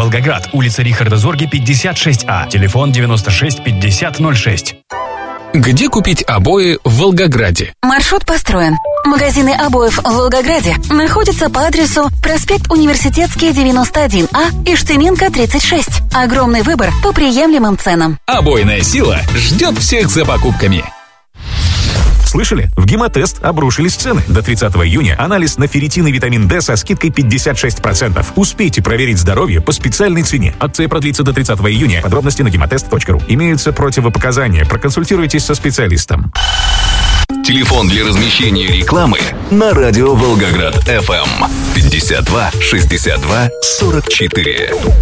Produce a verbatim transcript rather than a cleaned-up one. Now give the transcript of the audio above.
Волгоград, улица Рихарда Зорге, пятьдесят шесть А, телефон девяносто шесть пятьдесят ноль шесть. Где купить обои в Волгограде? Маршрут построен. Магазины обоев в Волгограде находятся по адресу проспект Университетский, девяносто один А, Иштеменко, тридцать шесть. Огромный выбор по приемлемым ценам. Обойная сила ждет всех за покупками. Слышали? В Гемотест обрушились цены. До тридцатого июня анализ на ферритин и витамин D со скидкой пятьдесят шесть процентов. Успейте проверить здоровье по специальной цене. Акция продлится до тридцатого июня. Подробности на гемотест точка ру. Имеются противопоказания. Проконсультируйтесь со специалистом. Телефон для размещения рекламы на радио Волгоград эф эм пятьдесят два шестьдесят два сорок четыре.